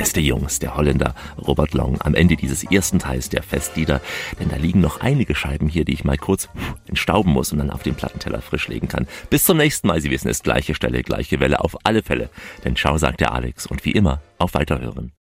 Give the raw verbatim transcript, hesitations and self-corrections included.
Beste Jungs, der Holländer Robert Long, am Ende dieses ersten Teils der Festlieder. Denn da liegen noch einige Scheiben hier, die ich mal kurz entstauben muss und dann auf den Plattenteller frisch legen kann. Bis zum nächsten Mal, Sie wissen es, gleiche Stelle, gleiche Welle, auf alle Fälle. Denn ciao, sagt der Alex und wie immer, auf Weiterhören.